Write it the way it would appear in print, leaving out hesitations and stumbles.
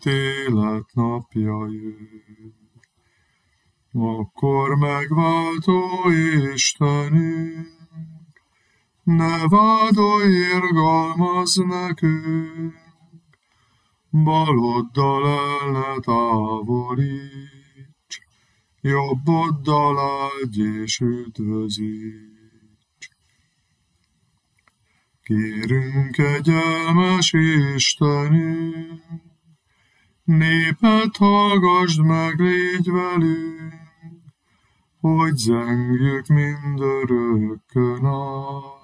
ítélet napja jön. Akkor megváltó Istenünk, ne vádolj, irgalmazz nekünk, baloddal el ne távolíts, jobboddal áldj és üdvözíts. Kérünk, kegyelmes Istenünk, népet hallgasd meg, légy velünk, hogy zengjük mindörökkön át.